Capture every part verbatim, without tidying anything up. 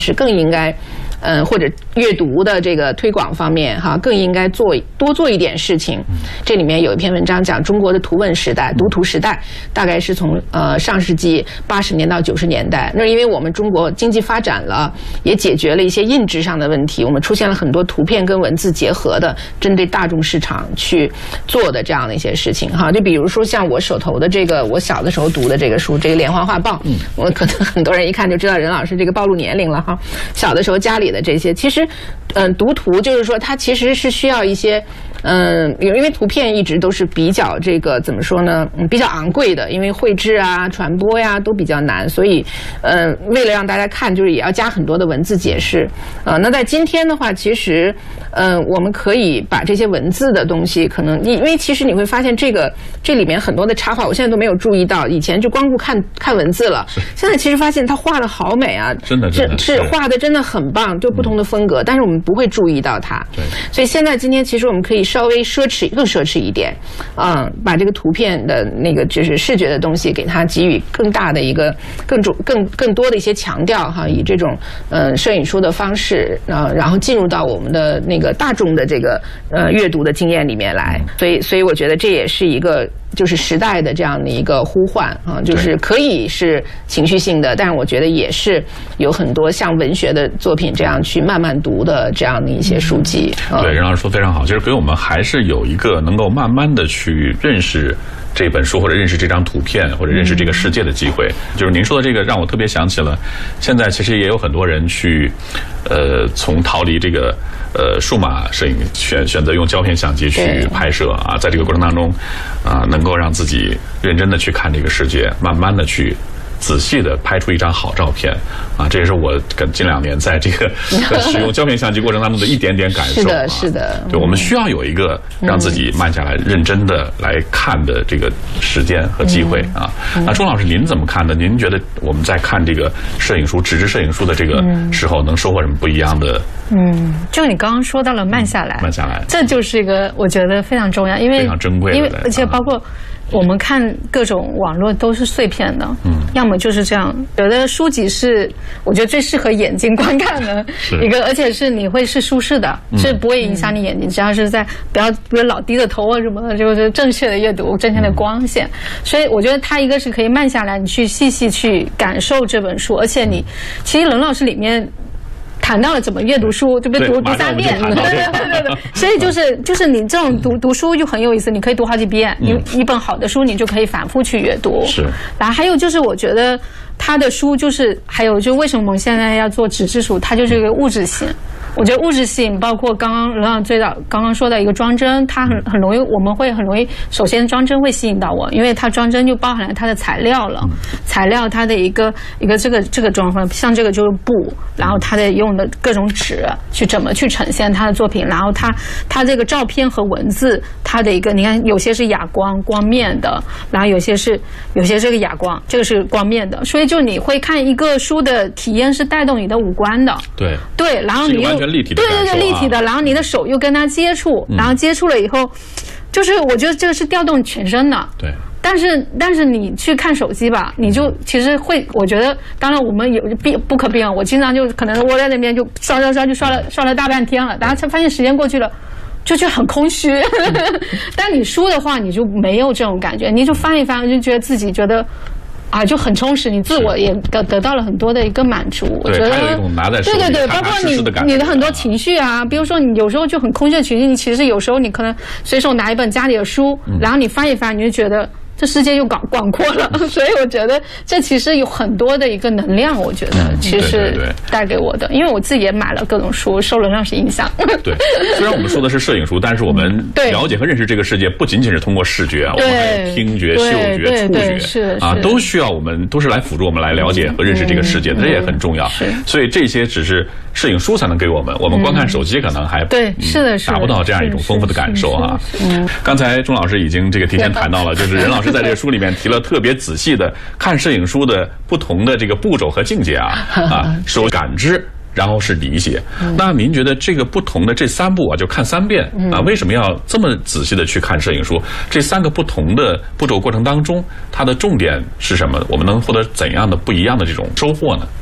是更应该。嗯，或者阅读的这个推广方面，哈，更应该做多做一点事情。这里面有一篇文章讲中国的图文时代、读图时代，大概是从呃上世纪八十年到九十年代。那因为我们中国经济发展了，也解决了一些印制上的问题，我们出现了很多图片跟文字结合的，针对大众市场去做的这样的一些事情，哈。就比如说像我手头的这个，我小的时候读的这个书，这个《连环画报》，我可能很多人一看就知道任老师这个暴露年龄了哈。小的时候家里的这些，其实，嗯、呃，读图就是说，它其实是需要一些，嗯、呃，因为图片一直都是比较这个怎么说呢，嗯，比较昂贵的，因为绘制啊、传播呀都比较难，所以，呃，为了让大家看，就是也要加很多的文字解释。呃，那在今天的话，其实，嗯、呃，我们可以把这些文字的东西，可能因为其实你会发现这个这里面很多的插画，我现在都没有注意到，以前就光顾看看文字了，现在其实发现他画的好美啊， 真的真的是是画的真的很棒，就不同的风格，嗯、但是我们不会注意到它。 对， 所以现在今天其实我们可以稍微奢侈更奢侈一点，嗯，把这个图片的那个就是视觉的东西给它给予更大的一个更重更更多的一些强调哈，以这种呃摄影书的方式，呃，然后进入到我们的那个大众的这个呃阅读的经验里面来。所以所以我觉得这也是一个。就是时代的这样的一个呼唤啊，就是可以是情绪性的，但是我觉得也是有很多像文学的作品这样去慢慢读的这样的一些书籍。 嗯、对，任老师说非常好，就是给我们还是有一个能够慢慢的去认识这本书，或者认识这张图片，或者认识这个世界的机会。就是您说的这个，让我特别想起了，现在其实也有很多人去，呃，从逃离这个呃数码摄影，选选择用胶片相机去拍摄啊，在这个过程当中，啊、呃，能够让自己认真的去看这个世界，慢慢的去。仔细的拍出一张好照片啊，这也是我跟近两年在这个使用胶片相机过程当中的一点点感受。 是的，是的。 对，我们需要有一个让自己慢下来、认真的来看的这个时间和机会啊。那钟老师，您怎么看呢？您觉得我们在看这个摄影书、纸质摄影书的这个时候，能收获什么不一样的？ 嗯，就你刚刚说到了慢下来， 慢下来， 这就是一个我觉得非常重要，因为非常珍贵的， 因为而且包括。我们看各种网络都是碎片的，嗯，要么就是这样。有的书籍是我觉得最适合眼睛观看的一个，而且是你会是舒适的，嗯、是不会影响你眼睛，只要是在不要不要老低着头啊什么的，就是正确的阅读，正确的光线。嗯、所以我觉得它一个是可以慢下来，你去细细去感受这本书，而且你其实冷老师里面。谈到了怎么阅读书，就被读读三遍，对对对对，所以就是就是你这种读读书就很有意思，你可以读好几遍，一、嗯、一本好的书你就可以反复去阅读。 是， 然后还有就是我觉得他的书就是还有就为什么我们现在要做纸质书，它就是一个物质性。我觉得物质性包括刚刚任老最早刚刚说的一个装帧，它很很容易，我们会很容易，首先装帧会吸引到我，因为它装帧就包含了它的材料了，材料它的一个一个这个这个装法，像这个就是布，然后它的用的各种纸去怎么去呈现它的作品，然后它它这个照片和文字，它的一个你看有些是哑光光面的，然后有些是有些这个哑光，这个是光面的，所以就你会看一个书的体验是带动你的五官的， 对对，然后你又。 立体的对对对，立体的，然后你的手又跟它接触，然后接触了以后，就是我觉得这个是调动全身的。 对。 但是但是你去看手机吧，你就其实会，我觉得，当然我们有避不可避免，我经常就可能窝在那边就刷刷刷就刷了刷了大半天了，然后才发现时间过去了。就觉得很空虚，但你书的话，你就没有这种感觉，你就翻一翻，就觉得自己觉得。啊，就很充实，你自我也得得到了很多的一个满足。我觉得， 有一种拿在手里对对对，包括你你的很多情绪啊，比如说你有时候就很空虚的情绪，你其实有时候你可能随手拿一本家里的书，嗯、然后你翻一翻，你就觉得。这世界又广广阔了，所以我觉得这其实有很多的一个能量，我觉得其实带给我的，因为我自己也买了各种书，受了任老师影响。对， 虽然我们说的是摄影书，但是我们了解和认识这个世界，不仅仅是通过视觉啊，我们还有听觉、嗅觉、触觉啊，都需要我们都是来辅助我们来了解和认识这个世界的，这也很重要。所以这些只是摄影书才能给我们，我们光看手机可能还对是的， 达不到这样一种丰富的感受啊。嗯，刚才钟老师已经这个提前谈到了，就是任老师在这个书里面提了特别仔细的看摄影书的不同的这个步骤和境界啊啊，首感知，然后是理解。那您觉得这个不同的这三步啊，就看三遍啊，为什么要这么仔细的去看摄影书？这三个不同的步骤过程当中，它的重点是什么？我们能获得怎样的不一样的这种收获呢？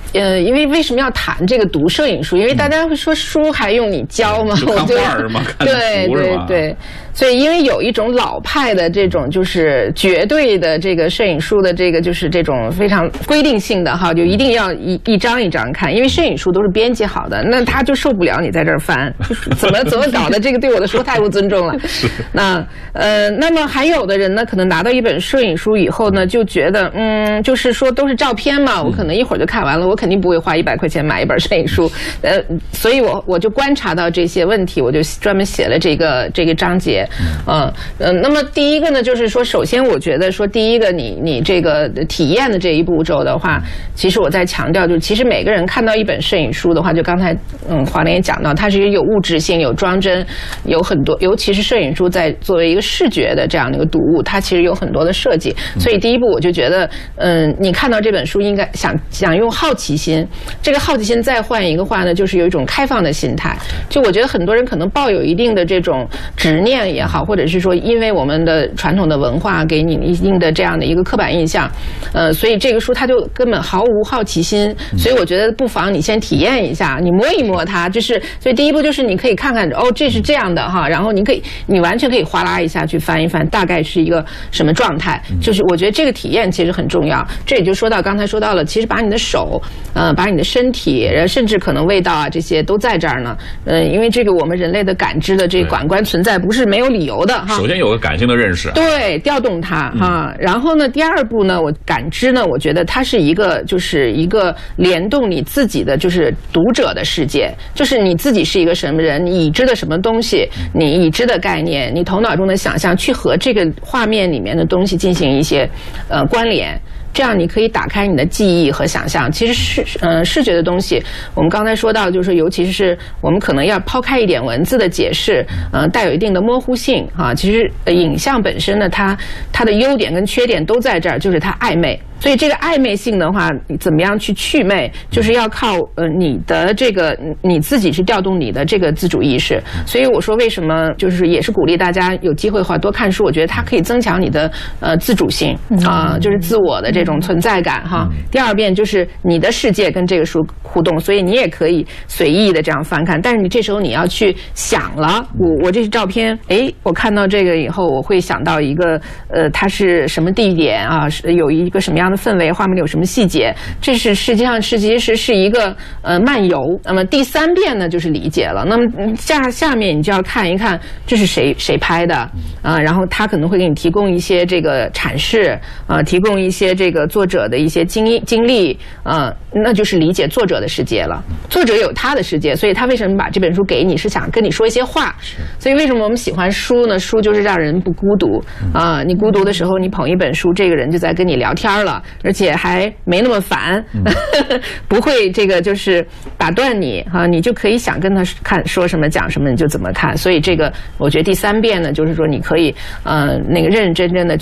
呃，因为为什么要谈这个读摄影书？因为大家会说书还用你教吗？ 就看画儿嘛，看对对对。所以，因为有一种老派的这种就是绝对的这个摄影书的这个就是这种非常规定性的哈，就一定要一一张一张看，因为摄影书都是编辑好的，那他就受不了你在这儿翻，怎么怎么搞的，这个对我的说太不尊重了。那呃，那么还有的人呢，可能拿到一本摄影书以后呢，就觉得嗯，就是说都是照片嘛，我可能一会儿就看完了，我肯定不会花一百块钱买一本摄影书。呃，所以我我就观察到这些问题，我就专门写了这个这个章节。嗯呃，那么第一个呢，就是说，首先我觉得说，第一个你你这个体验的这一步骤的话，其实我在强调，就是其实每个人看到一本摄影书的话，就刚才嗯华莲也讲到，它是有物质性、有装帧，有很多，尤其是摄影书在作为一个视觉的这样的一个读物，它其实有很多的设计。所以第一步我就觉得，嗯，你看到这本书应该想想用好奇心，这个好奇心再换一个话呢，就是有一种开放的心态。就我觉得很多人可能抱有一定的这种执念也好，或者是说因为我们的传统的文化给你一定的这样的一个刻板印象，呃，所以这个书它就根本毫无好奇心。所以我觉得不妨你先体验一下，你摸一摸它，就是所以第一步就是你可以看看哦，这是这样的哈，然后你可以你完全可以哗啦一下去翻一翻，大概是一个什么状态。就是我觉得这个体验其实很重要。这也就说到刚才说到了，其实把你的手，呃，把你的身体，甚至可能味道啊这些都在这儿呢。呃，因为这个我们人类的感知的这个感官存在不是没有理由的哈。 首先有个感性的认识， 对，调动它哈。然后呢，第二步呢，我感知呢，我觉得它是一个就是一个联动你自己的就是读者的世界，就是你自己是一个什么人，你已知的什么东西，你已知的概念，你头脑中的想象，去和这个画面里面的东西进行一些呃关联。这样你可以打开你的记忆和想象。其实视呃视觉的东西，我们刚才说到，就是尤其是我们可能要抛开一点文字的解释，呃，带有一定的模糊性啊。其实、呃、影像本身呢，它它的优点跟缺点都在这儿，就是它暧昧。所以这个暧昧性的话，你怎么样去祛魅，就是要靠呃你的这个你自己去调动你的这个自主意识。所以我说为什么就是也是鼓励大家有机会的话多看书，我觉得它可以增强你的呃自主性啊、呃，就是自我的这种存在感哈。第二遍就是你的世界跟这个书互动，所以你也可以随意的这样翻看，但是你这时候你要去想了，我我这是照片，诶，我看到这个以后，我会想到一个呃它是什么地点啊，是有一个什么样的氛围，画面里有什么细节，这是实际上是其实是一个呃漫游。那么第三遍呢就是理解了。那么下下面你就要看一看这是谁谁拍的啊、呃，然后他可能会给你提供一些这个阐释啊、呃，提供一些这个作者的一些经经历啊、呃，那就是理解作者的世界了。作者有他的世界，所以他为什么把这本书给你，是想跟你说一些话。所以为什么我们喜欢书呢？书就是让人不孤独啊、呃，你孤独的时候，你捧一本书，这个人就在跟你聊天了。而且还没那么烦，嗯、不会这个就是打断你哈、啊，你就可以想跟他看说什么讲什么你就怎么看。所以这个我觉得第三遍呢，就是说你可以呃那个认认真真的